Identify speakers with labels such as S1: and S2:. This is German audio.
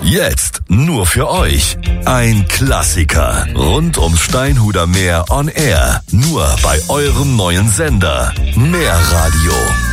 S1: Jetzt nur für euch. Ein Klassiker rund ums Steinhuder Meer on Air. Nur bei eurem neuen Sender. Mehr Radio.